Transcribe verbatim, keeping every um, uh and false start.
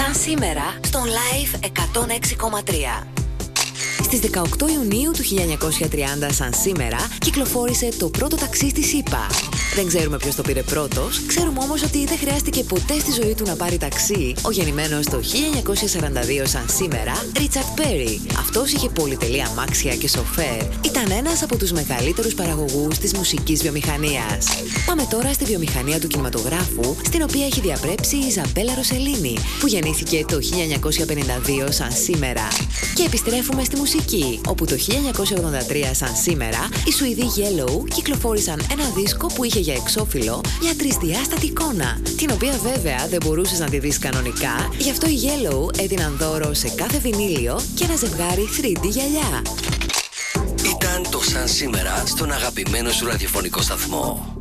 Σαν σήμερα, στον Live εκατόν έξι κόμμα τρία. Στις δεκαοκτώ Ιουνίου του χίλια εννιακόσια τριάντα, σαν σήμερα, κυκλοφόρησε το πρώτο ταξί στη ΣΥΠΑ. Δεν ξέρουμε ποιος το πήρε πρώτος, ξέρουμε όμως ότι δεν χρειάστηκε ποτέ στη ζωή του να πάρει ταξί ο γεννημένος το χίλια εννιακόσια σαράντα δύο, σαν σήμερα, Ρίτσαρντ Πέρι. Αυτός είχε πολυτελή αμάξια και σοφέρ. Ήταν ένας από τους μεγαλύτερους παραγωγούς της μουσικής βιομηχανίας. Πάμε τώρα στη βιομηχανία του κινηματογράφου, στην οποία έχει διαπρέψει η Ιζαμπέλα Ροσελίνη, που γεννήθηκε το χίλια εννιακόσια πενήντα δύο, σαν σήμερα. Και επιστρέφουμε στη μουσική, όπου το χίλια εννιακόσια ογδόντα τρία, σαν σήμερα, οι Σουηδοί Yellow κυκλοφόρησαν ένα δίσκο που είχε για εξώφυλλο μια τρισδιάστατη εικόνα, την οποία βέβαια δεν μπορούσες να τη δεις κανονικά, γι' αυτό οι Yellow έδιναν δώρο σε κάθε βινίλιο και ένα ζευγάρι θρι ντι γυαλιά. Ήταν το Σαν σήμερα στον αγαπημένο σου ραδιοφωνικό σταθμό.